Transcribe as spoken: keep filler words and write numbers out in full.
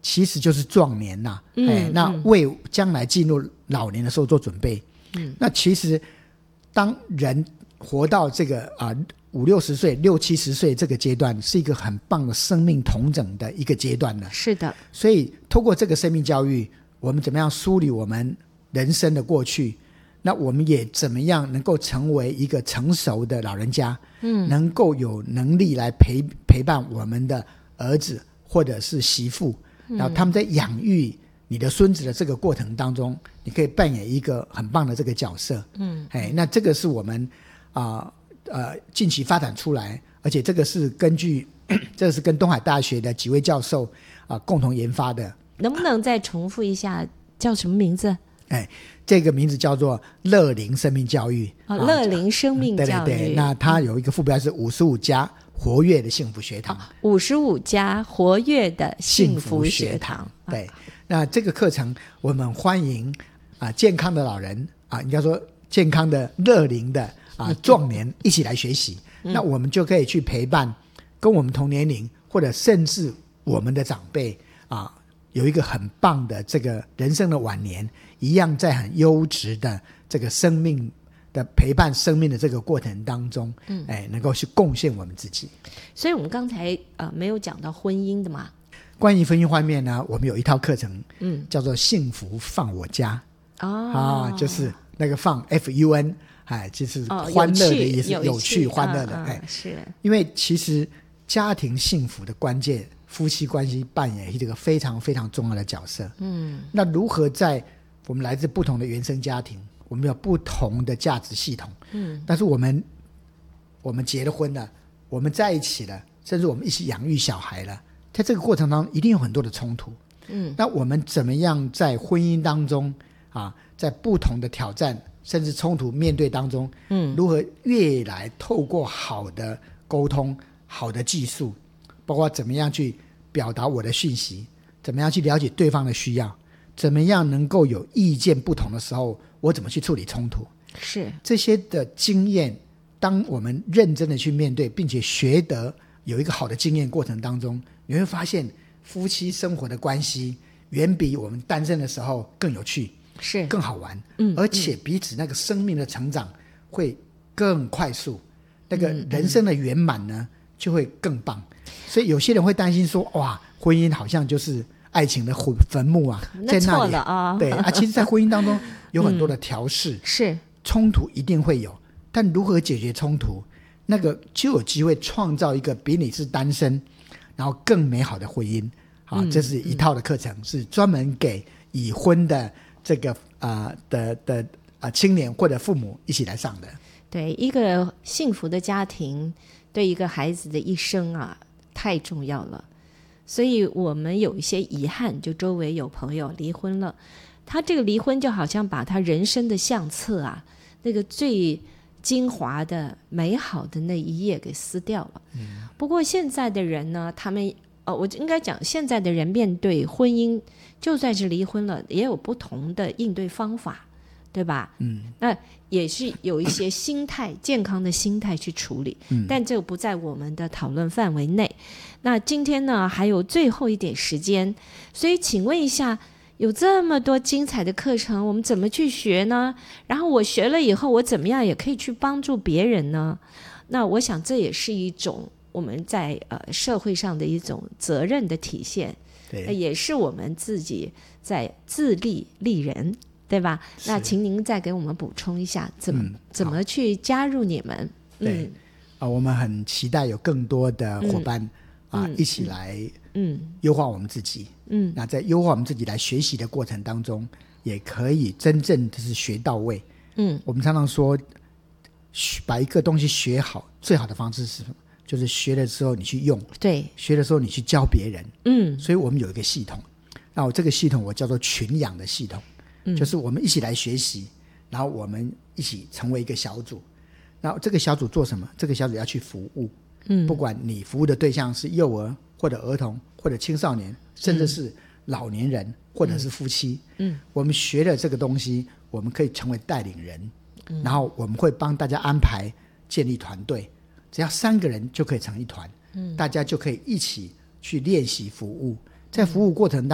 其实就是壮年呐、 嗯哎，那为将来进入老年的时候做准备。嗯，那其实当人活到这个啊五六十岁、六七十岁这个阶段，是一个很棒的生命统整的一个阶段了。 是的， 所以透过这个生命教育，我们怎么样梳理我们人生的过去，那我们也怎么样能够成为一个成熟的老人家，嗯，能够有能力来陪陪伴我们的儿子或者是媳妇，然后他们在养育你的孙子的这个过程当中，你可以扮演一个很棒的这个角色。嗯，哎，那这个是我们啊 呃, 呃近期发展出来，而且这个是根据这个是跟东海大学的几位教授啊、呃、共同研发的。 能不能再重复一下叫什么名字？ 哎，这个名字叫做乐龄生命教育。 哦，乐龄生命教育。 对对对，那它有一个副标是五十五加活跃的幸福学堂。 五十五加活跃的幸福学堂。 学堂对，那这个课程我们欢迎啊、呃、健康的老人啊、呃，应该说健康的乐龄的啊、呃、壮年一起来学习。嗯、那我们就可以去陪伴跟我们同年龄或者甚至我们的长辈啊、呃，有一个很棒的这个人生的晚年，一样在很优质的这个生命的陪伴生命的这个过程当中，嗯，哎，能够去贡献我们自己。 所以我们刚才呃没有讲到婚姻的嘛。 关于婚姻方面呢，我们有一套课程，嗯，叫做幸福放我家。 哦， 啊，就是那个放 F U N， 哎，就是欢乐的意思， 哦、有趣, 有趣欢乐的， 嗯嗯、 哎， 是。 因为其实家庭幸福的关键，夫妻关系扮演一个非常非常重要的角色。嗯，那如何在我们来自不同的原生家庭，我们有不同的价值系统，嗯，但是我们我们结了婚了，我们在一起了，甚至我们一起养育小孩了，在这个过程当中一定有很多的冲突。嗯，那我们怎么样在婚姻当中啊，在不同的挑战甚至冲突面对当中，嗯，如何越来透过好的沟通、好的技术，包括怎么样去表达我的讯息，怎么样去了解对方的需要，怎么样能够有意见不同的时候，我怎么去处理冲突， 是这些的经验，当我们认真的去面对，并且学得有一个好的经验过程当中，你会发现夫妻生活的关系远比我们单身的时候更有趣， 是更好玩， 嗯， 而且彼此那个生命的成长会更快速，那个人生的圆满呢、嗯、就会更棒。所以有些人会担心说，哇，婚姻好像就是爱情的坟墓啊，在那里错了啊， 对啊，其实在婚姻当中有很多的调试、嗯、 是冲突一定会有，但如何解决冲突，那个就有机会创造一个比你是单身然后更美好的婚姻。好、嗯，这是一套的课程、嗯、是专门给已婚的这个呃的的呃青年或者父母一起来上的。 对，一个幸福的家庭对一个孩子的一生啊太重要了。所以我们有一些遗憾，就周围有朋友离婚了，他这个离婚就好像把他人生的相册啊，那个最精华的美好的那一页给撕掉了、嗯、不过现在的人呢，他们呃，我应该讲现在的人面对婚姻，就算是离婚了也有不同的应对方法，对吧？嗯，那也是有一些心态健康的心态去处理、嗯、但这个不在我们的讨论范围内。那今天呢还有最后一点时间，所以请问一下，有这么多精彩的课程，我们怎么去学呢？然后我学了以后，我怎么样也可以去帮助别人呢？那我想这也是一种我们在呃社会上的一种责任的体现，对，也是我们自己在自立立人，对吧？那请您再给我们补充一下，怎么、嗯、怎么去加入你们？ 对、嗯啊、我们很期待有更多的伙伴、嗯、啊、嗯、一起来嗯优化我们自己。嗯，那在优化我们自己来学习的过程当中，也可以真正就是学到位。嗯，我们常常说，把一个东西学好，最好的方式是什么？就是学的时候你去用， 对， 学的时候你去教别人。 嗯， 所以我们有一个系统，那我这个系统我叫做群养的系统、嗯、就是我们一起来学习，然后我们一起成为一个小组，然后这个小组做什么？这个小组要去服务，嗯，不管你服务的对象是幼儿或者儿童或者青少年，甚至是老年人、嗯、或者是夫妻，嗯，我们学了这个东西，我们可以成为带领人、嗯、然后我们会帮大家安排建立团队，只要三个人就可以成一团、嗯、大家就可以一起去练习服务，在服务过程当中